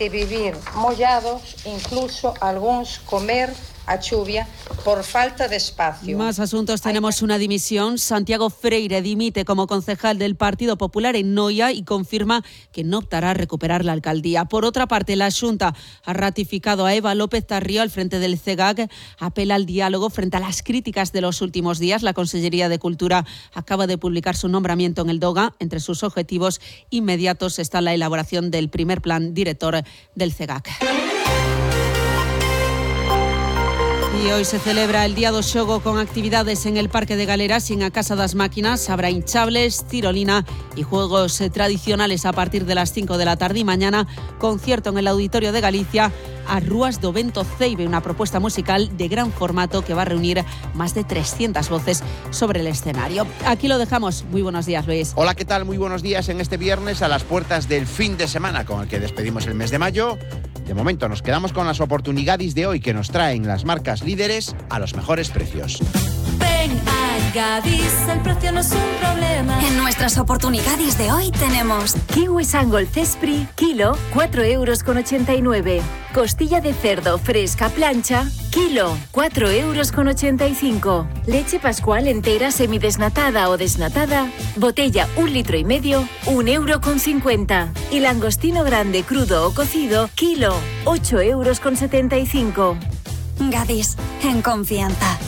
que vivir mollados, incluso algunos comer a chuvia por falta de espacio. Más asuntos. Tenemos una dimisión. Santiago Freire dimite como concejal del Partido Popular en Noia y confirma que no optará a recuperar la alcaldía. Por otra parte, la Xunta ha ratificado a Eva López Tarrío al frente del CEGAC. Apela al diálogo frente a las críticas de los últimos días. La Consellería de Cultura acaba de publicar su nombramiento en el DOGA. Entre sus objetivos inmediatos está la elaboración del primer plan director del CEGAC. Y hoy se celebra el Día do Xogo con actividades en el Parque de Galeras y en a Casa das Máquinas. Habrá hinchables, tirolina y juegos tradicionales a partir de las 5 de la tarde. Y mañana, concierto en el Auditorio de Galicia, As Rúas do Vento Ceibe, una propuesta musical de gran formato que va a reunir más de 300 voces sobre el escenario. Aquí lo dejamos. Muy buenos días, Luis. Hola, ¿qué tal? Muy buenos días en este viernes a las puertas del fin de semana con el que despedimos el mes de mayo. De momento nos quedamos con las oportunidades de hoy que nos traen las marcas líderes a los mejores precios. Ven a Gadis, el precio no es un problema. En nuestras oportunidades de hoy tenemos kiwi Sangol Cespri, kilo, 4,89 €. Costilla de cerdo fresca plancha, kilo, 4,85 €. Leche Pascual entera semidesnatada o desnatada, botella 1,5 litros, 1,50 €. Y langostino grande crudo o cocido, kilo, 8,75 €. Gadis, en confianza.